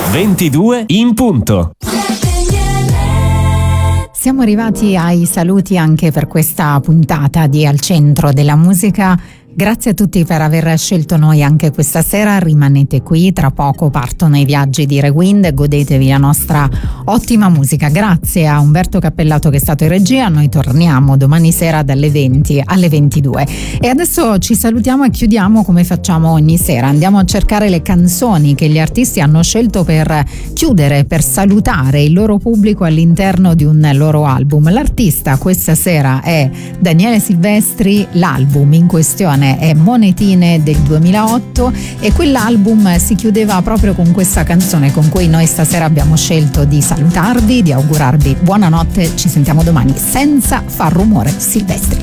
22 in punto. Siamo arrivati ai saluti anche per questa puntata di Al Centro della Musica. Grazie a tutti per aver scelto noi anche questa sera, rimanete qui, tra poco partono i viaggi di Rewind, godetevi la nostra ottima musica. Grazie a Umberto Cappellato che è stato in regia, noi torniamo domani sera dalle 20 alle 22 e adesso ci salutiamo e chiudiamo come facciamo ogni sera, andiamo a cercare le canzoni che gli artisti hanno scelto per chiudere, per salutare il loro pubblico all'interno di un loro album. L'artista questa sera è Daniele Silvestri, l'album in questione è Monetine del 2008 e quell'album si chiudeva proprio con questa canzone con cui noi stasera abbiamo scelto di salutarvi, di augurarvi buonanotte, ci sentiamo domani senza far rumore. Silvestri.